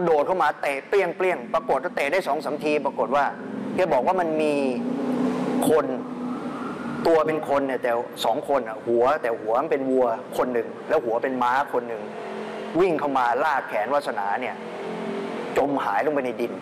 โดดเข้ามาเตะเปรี้ยงเปรี้ยงปรากฏว่าเตะได้2-3 ทีปรากฏว่าแกบอกว่ามันมีคนตัวเป็นคนเนี่ยแต่2 คนหัวแต่หัวมันเป็นวัวคนหนึ่งแล้วหัวเป็นม้าคนหนึ่งวิ่งเข้ามาลากแขนวาสนาเนี่ยจมหายลงไปในดิน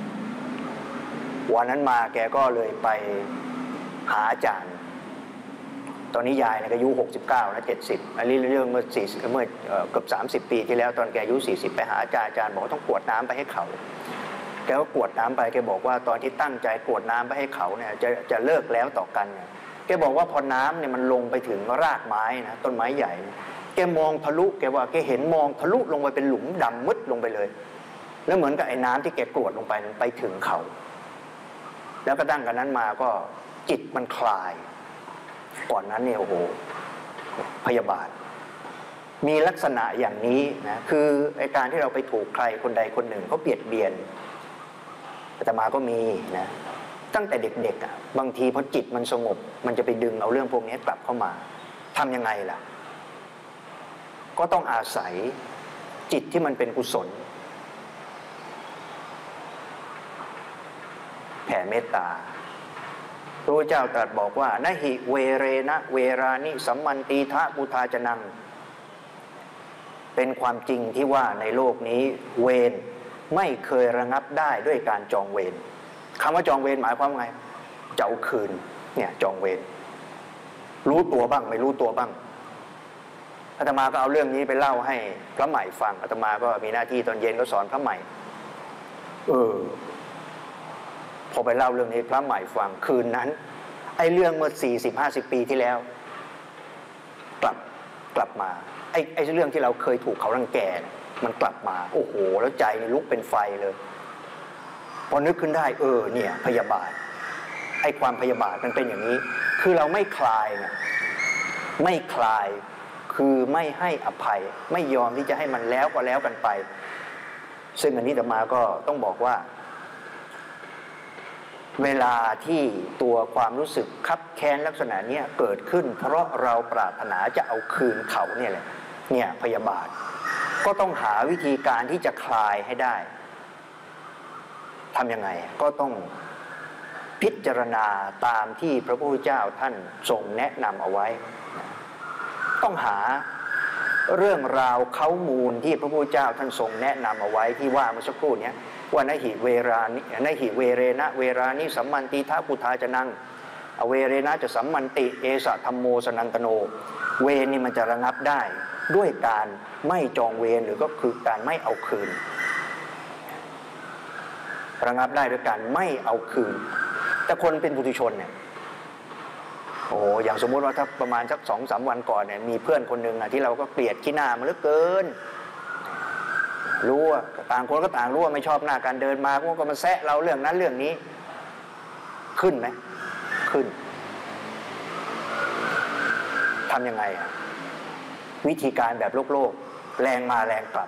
วันนั้นมาแกก็เลยไปหาอาจารย์ตอนนี้ยายเนี่ยอายุ69นะ70อันนี้เรื่องเมื่อเกือบ30 ปีที่แล้วตอนแกอายุ40ไปหาอาจารย์บอกต้องกรวดน้ำไปให้เขาแกก็กรวดน้ำไปแกบอกว่าตอนที่ตั้งใจกรวดน้ำไปให้เขาเนี่ยจะเลิกแล้วต่อกันเนี่ยแกบอกว่าพอน้ำเนี่ยมันลงไปถึงรากไม้นะต้นไม้ใหญ่แกมองทะลุแกว่าแกเห็นมองทะลุลงไปเป็นหลุมดำมืดลงไปเลยแล้วเหมือนกับไอ้น้ำที่แกกรวดลงไปนั้นไปถึงเขาแล้วก็ตั้งกันนั้นมาก็จิตมันคลายก่อนนั้นเนี่ยโอ้โหพยาบาทมีลักษณะอย่างนี้นะคือไอ้การที่เราไปถูกใครคนใดคนหนึ่งเขาเบียดเบียนอาตมาก็มีนะตั้งแต่เด็กๆบางทีพอจิตมันสงบมันจะไปดึงเอาเรื่องพวกนี้กลับเข้ามาทำยังไงล่ะก็ต้องอาศัยจิตที่มันเป็นกุศลแผ่เมตตาพระพุทธเจ้าตรัสบอกว่านะหิเวเรนะเวรานิสัมมันตีทะพุทธาจนังเป็นความจริงที่ว่าในโลกนี้เวรไม่เคยระงับได้ด้วยการจองเวรคำว่าจองเวรหมายความไงจะเอาคืนเนี่ยจองเวรรู้ตัวบ้างไม่รู้ตัวบ้างอาตมาก็เอาเรื่องนี้ไปเล่าให้พระใหม่ฟังอาตมาก็มีหน้าที่ตอนเย็นก็สอนพระใหม่พอไปเล่าเรื่องนี้พระใหม่ฟังคืนนั้นไอ้เรื่องเมื่อ40-50 ปีที่แล้วกลับมาไอ้เรื่องที่เราเคยถูกเขารังแกมันกลับมาโอ้โหแล้วใจลุกเป็นไฟเลยพอนึกขึ้นได้เนี่ยพยาบาทไอ้ความพยาบาทมันเป็นอย่างนี้คือเราไม่คลายนะไม่คลายคือไม่ให้อภัยไม่ยอมที่จะให้มันแล้วก็แล้วกันไปซึ่งอันนี้อาตมาก็ต้องบอกว่าเวลาที่ตัวความรู้สึกคับแค้นลักษณะนี้เกิดขึ้นเพราะเราปรารถนาจะเอาคืนเขาเนี่ยแหละเนี่ยพยาบาทก็ต้องหาวิธีการที่จะคลายให้ได้ทำยังไงก็ต้องพิจารณาตามที่พระพุทธเจ้าท่านทรงแนะนำเอาไว้ต้องหาเรื่องราวข้อมูลที่พระพุทธเจ้าท่านทรงแนะนำเอาไว้ที่ว่าเมื่อสักครู่นี้ว่านะหิเวรานินะหิเวเรนะเวรานิสัมมันติทะพุทธาจนังอเวเรนะจะสัมมันติเอสะธัมโมสนันตโนเวรนี่มันจะระงับได้ด้วยการไม่จองเวรหรือก็คือการไม่เอาคืนระงับได้ด้วยการไม่เอาคืนแต่คนเป็นปุถุชนเนี่ยโอ้อย่างสมมติว่าถ้าประมาณสัก2-3 วันก่อนเนี่ยมีเพื่อนคนหนึ่งที่เราก็เกลียดขี้หน้ามันเหลือเกินรู้ว่าต่างคนก็ต่างรู้ว่าไม่ชอบหน้าการเดินมาพวกก็มาแซะเราเรื่องนั้นเรื่องนี้ขึ้นไหมขึ้นทำยังไงวิธีการแบบโลกแรงมาแรงกลับ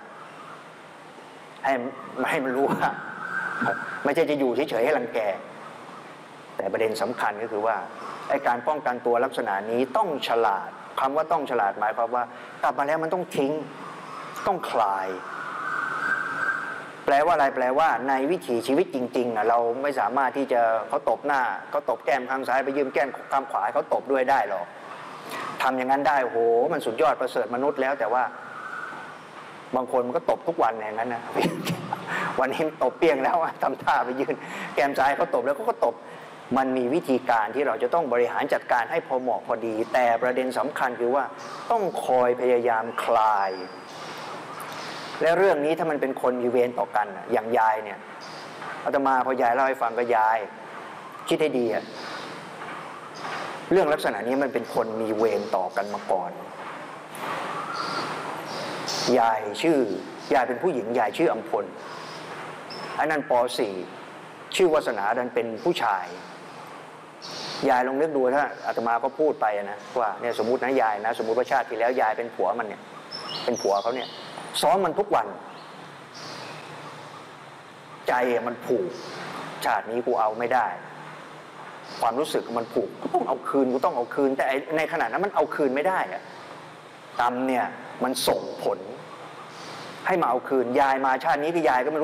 ให้มันรู้ว่าไม่ใช่จะอยู่เฉยๆให้รังแกแต่ประเด็นสำคัญก็คือว่าไอ้การป้องกันตัวลักษณะนี้ต้องฉลาดคำว่าต้องฉลาดหมายความว่ากลับมาแล้วมันต้องทิ้งต้องคลายแปลว่าอะไรแปลว่าในวิถีชีวิตจริงๆเราไม่สามารถที่จะเขาตบหน้าเขาตบแก้มข้างซ้ายไปยืมแก้มข้างขวาเขาตบด้วยได้หรอกทำอย่างนั้นได้โหมันสุดยอดประเสริฐมนุษย์แล้วแต่ว่าบางคนมันก็ตบทุกวันอย่างนั้นนะวันนี้ตบเปี้ยงแล้วทำท่าไปยืนแก้มซ้ายเขาตบแล้วก็ตบมันมีวิธีการที่เราจะต้องบริหารจัดการให้พอเหมาะพอดีแต่ประเด็นสำคัญคือว่าต้องคอยพยายามคลายและเรื่องนี้ถ้ามันเป็นคนมีเวรต่อกันอย่างยายเนี่ยอาตมาพอยายเล่าให้ฟังก็ยายคิดให้ดีเรื่องลักษณะนี้มันเป็นคนมีเวรต่อกันมาก่อนยายเป็นผู้หญิงยายชื่ออำพลอันนั้นป.4 ชื่อวาสนาดันเป็นผู้ชายยายลองนึกดูถ้าอาตมาก็พูดไปนะว่าเนี่ยสมมุตินะยายนะสมมุติว่าชาติที่แล้วยายเป็นผัวมันเนี่ยเป็นผัวเขาเนี่ยซ้อมมันทุกวันใจมันผูกชาตินี้กูเอาไม่ได้ความรู้สึกมันผูกกูต้องเอาคืนแต่ในขณะนั้นมันเอาคืนไม่ได้กรรมเนี่ยมันส่งผลให้มาเอาคืนยายมาชาตินี้คือยายก็ไม่รู้